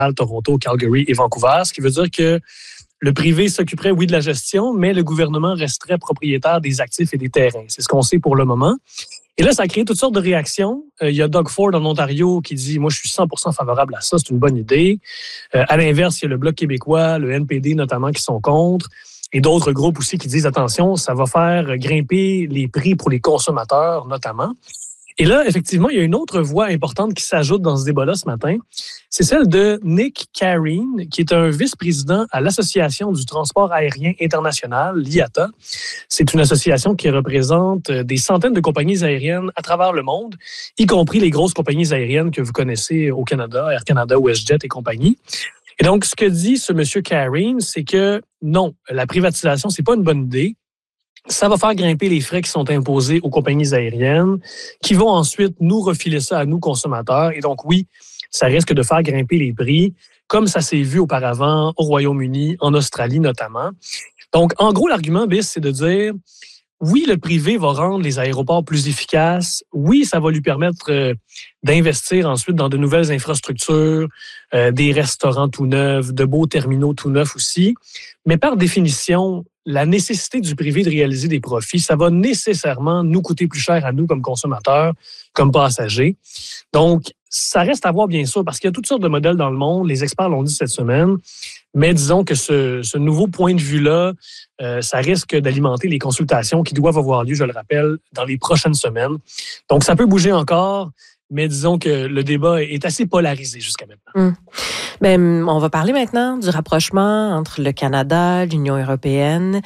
Toronto, Calgary et Vancouver, ce qui veut dire que le privé s'occuperait, oui, de la gestion, mais le gouvernement resterait propriétaire des actifs et des terrains. C'est ce qu'on sait pour le moment. Et là, ça a créé toutes sortes de réactions. Il y a Doug Ford en Ontario qui dit « Moi, je suis 100% favorable à ça, c'est une bonne idée. » À l'inverse, il y a le Bloc québécois, le NPD notamment, qui sont contre. Et d'autres groupes aussi qui disent « Attention, ça va faire grimper les prix pour les consommateurs, notamment. » Et là, effectivement, il y a une autre voix importante qui s'ajoute dans ce débat-là ce matin. C'est celle de Nick Careen, qui est un vice-président à l'Association du transport aérien international, l'IATA. C'est une association qui représente des centaines de compagnies aériennes à travers le monde, y compris les grosses compagnies aériennes que vous connaissez au Canada, Air Canada, WestJet et compagnie. Et donc, ce que dit ce monsieur Careen, c'est que non, la privatisation, c'est pas une bonne idée. Ça va faire grimper les frais qui sont imposés aux compagnies aériennes, qui vont ensuite nous refiler ça à nous, consommateurs. Et donc, oui, ça risque de faire grimper les prix, comme ça s'est vu auparavant au Royaume-Uni, en Australie notamment. Donc, en gros, l'argument, Bis, c'est de dire, oui, le privé va rendre les aéroports plus efficaces. Oui, ça va lui permettre d'investir ensuite dans de nouvelles infrastructures, des restaurants tout neufs, de beaux terminaux tout neufs aussi. Mais par définition, la nécessité du privé de réaliser des profits, ça va nécessairement nous coûter plus cher à nous comme consommateurs, comme passagers. Donc, ça reste à voir, bien sûr, parce qu'il y a toutes sortes de modèles dans le monde. Les experts l'ont dit cette semaine. Mais disons que ce nouveau point de vue-là, ça risque d'alimenter les consultations qui doivent avoir lieu, je le rappelle, dans les prochaines semaines. Donc, ça peut bouger encore, mais disons que le débat est assez polarisé jusqu'à maintenant. Bien, on va parler maintenant du rapprochement entre le Canada, l'Union européenne.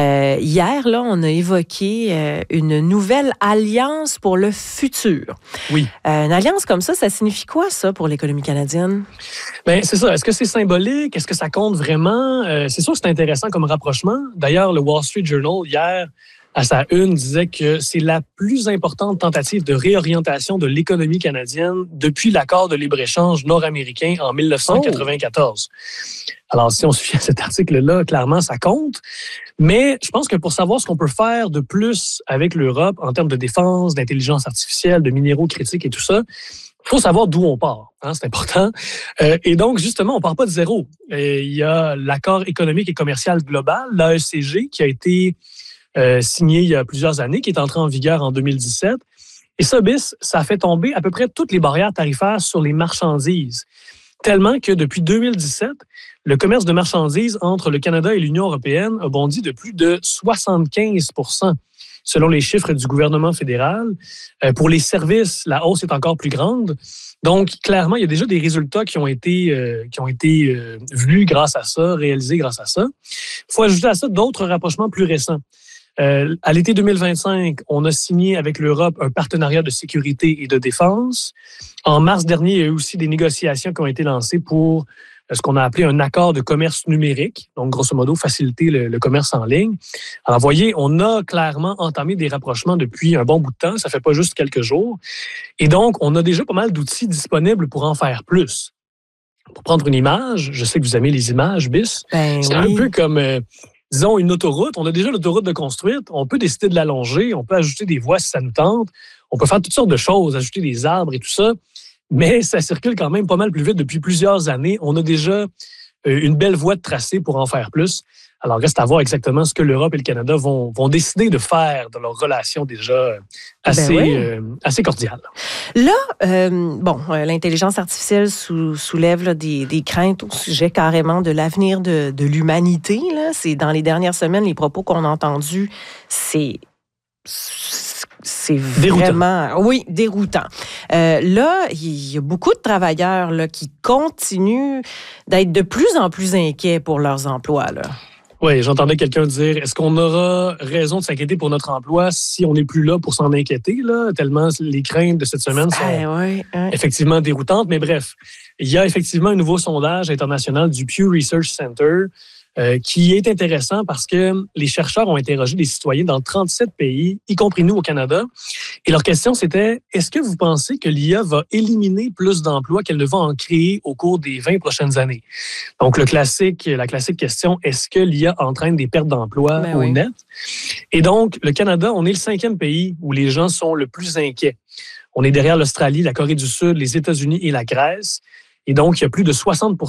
Hier, là, on a évoqué une nouvelle alliance pour le futur. Oui. Une alliance comme ça signifie quoi, ça, pour l'économie canadienne? Bien, c'est ça. Est-ce que c'est symbolique? Est-ce que ça compte vraiment? C'est sûr que c'est intéressant comme rapprochement. D'ailleurs, le Wall Street Journal, hier, à sa une, disait que c'est la plus importante tentative de réorientation de l'économie canadienne depuis l'accord de libre-échange nord-américain en 1994. Alors, si on se fie à cet article-là, clairement, ça compte. Mais je pense que pour savoir ce qu'on peut faire de plus avec l'Europe en termes de défense, d'intelligence artificielle, de minéraux critiques et tout ça, il faut savoir d'où on part. Hein, c'est important. Et donc, justement, on part pas de zéro. Il y a l'accord économique et commercial global, l'AECG, qui a été signé il y a plusieurs années, qui est entré en vigueur en 2017. Et ça, Bis, ça a fait tomber à peu près toutes les barrières tarifaires sur les marchandises. Tellement que depuis 2017, le commerce de marchandises entre le Canada et l'Union européenne a bondi de plus de 75%, selon les chiffres du gouvernement fédéral. Pour les services, la hausse est encore plus grande. Donc, clairement, il y a déjà des résultats qui ont été vus grâce à ça, réalisés grâce à ça. Il faut ajouter à ça d'autres rapprochements plus récents. À l'été 2025, on a signé avec l'Europe un partenariat de sécurité et de défense. En mars dernier, il y a eu aussi des négociations qui ont été lancées pour ce qu'on a appelé un accord de commerce numérique, donc grosso modo faciliter le commerce en ligne. Alors, vous voyez, on a clairement entamé des rapprochements depuis un bon bout de temps, ça fait pas juste quelques jours. Et donc, on a déjà pas mal d'outils disponibles pour en faire plus. Pour prendre une image, je sais que vous aimez les images, Bis. C'est un peu comme... disons, une autoroute. On a déjà l'autoroute de construite. On peut décider de l'allonger. On peut ajouter des voies si ça nous tente. On peut faire toutes sortes de choses, ajouter des arbres et tout ça. Mais ça circule quand même pas mal plus vite depuis plusieurs années. On a déjà une belle voie de tracé pour en faire plus. Alors, reste à voir exactement ce que l'Europe et le Canada vont décider de faire dans leur relation déjà assez cordiale. Là, l'intelligence artificielle soulève là, des craintes au sujet carrément de l'avenir de l'humanité. Là. C'est dans les dernières semaines, les propos qu'on a entendus, c'est vraiment... Oui, déroutant. Là, il y a beaucoup de travailleurs là, qui continuent d'être de plus en plus inquiets pour leurs emplois, là. Oui, j'entendais quelqu'un dire, est-ce qu'on aura raison de s'inquiéter pour notre emploi si on n'est plus là pour s'en inquiéter, là, tellement les craintes de cette semaine sont effectivement déroutantes. Mais bref, il y a effectivement un nouveau sondage international du Pew Research Center qui est intéressant parce que les chercheurs ont interrogé des citoyens dans 37 pays, y compris nous au Canada. Et leur question, c'était, est-ce que vous pensez que l'IA va éliminer plus d'emplois qu'elle ne va en créer au cours des 20 prochaines années? Donc, la classique question, est-ce que l'IA entraîne des pertes d'emplois au net? Et donc, le Canada, on est le 5e pays où les gens sont le plus inquiets. On est derrière l'Australie, la Corée du Sud, les États-Unis et la Grèce. Et donc, il y a plus de 60